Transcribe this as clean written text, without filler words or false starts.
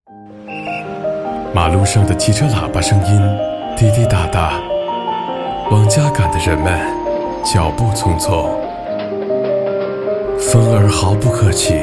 马路上的汽车喇叭声音滴滴答答，往家赶的人们脚步匆匆。风儿毫不客气